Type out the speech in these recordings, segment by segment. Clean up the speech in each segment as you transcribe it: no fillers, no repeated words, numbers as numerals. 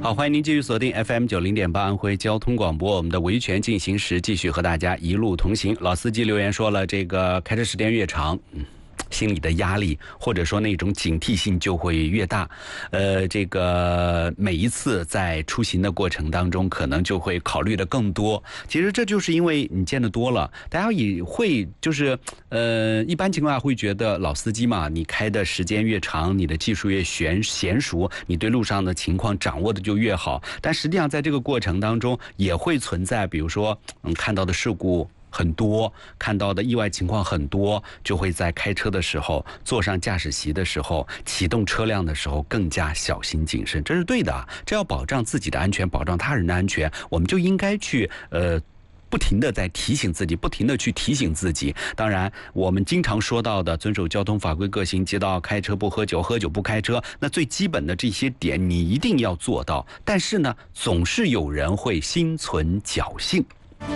好，欢迎您继续锁定 FM90.8安徽交通广播，我们的维权进行时继续和大家一路同行。老司机留言说了，这个开车时间越长，心里的压力或者说那种警惕性就会越大，这个每一次在出行的过程当中，可能就会考虑的更多。其实这就是因为你见得多了，大家也会就是一般情况下会觉得老司机嘛，你开的时间越长，你的技术越娴熟，你对路上的情况掌握的就越好。但实际上在这个过程当中，也会存在，比如说看到的事故很多，看到的意外情况很多，就会在开车的时候，坐上驾驶席的时候，启动车辆的时候更加小心谨慎，这是对的。这要保障自己的安全，保障他人的安全，我们就应该去不停地在提醒自己，不停地去提醒自己。当然，我们经常说到的遵守交通法规各行其道，开车不喝酒，喝酒不开车，那最基本的这些点你一定要做到。但是呢，总是有人会心存侥幸。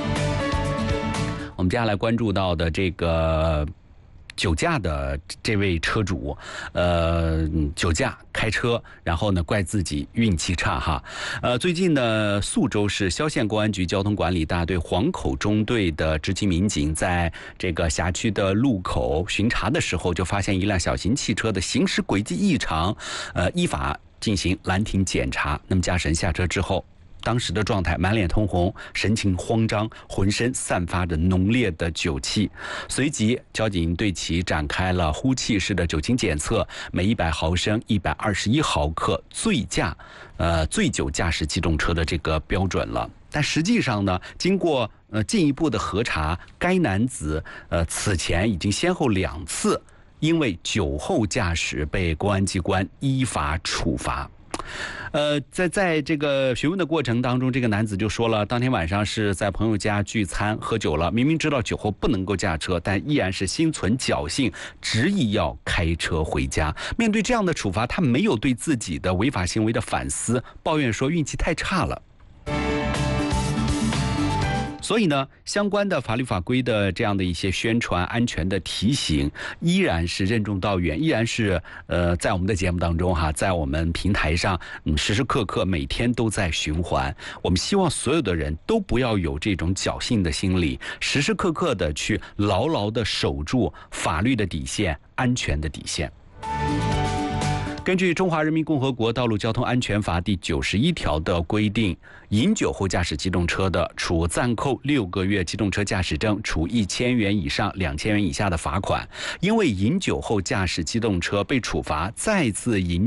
我们接下来关注到的这个酒驾的这位车主，酒驾开车，然后呢怪自己运气差哈。最近呢，宿州市萧县公安局交通管理大队黄口中队的执勤民警在这个辖区的路口巡查的时候，就发现一辆小型汽车的行驶轨迹异常，依法进行拦停检查。那么驾驶人下车之后，当时的状态满脸通红，神情慌张，浑身散发着浓烈的酒气。随即交警对其展开了呼气式的酒精检测，每100毫升121毫克醉酒驾驶机动车的这个标准了。但实际上呢，经过进一步的核查，该男子此前已经先后2次因为酒后驾驶被公安机关依法处罚。在这个询问的过程当中，这个男子就说了，当天晚上是在朋友家聚餐喝酒了，明明知道酒后不能够驾车，但依然是心存侥幸，执意要开车回家。面对这样的处罚，他没有对自己的违法行为的反思，抱怨说运气太差了。所以呢，相关的法律法规的这样的一些宣传、安全的提醒，依然是任重道远，依然是在我们的节目当中哈，在我们平台上，时时刻刻每天都在循环。我们希望所有的人都不要有这种侥幸的心理，时时刻刻的去牢牢的守住法律的底线、安全的底线。根据《中华人民共和国道路交通安全法》第91条的规定，饮酒后驾驶机动车的，处暂扣6个月机动车驾驶证，处1000元以上2000元以下的罚款。因为饮酒后驾驶机动车被处罚再次饮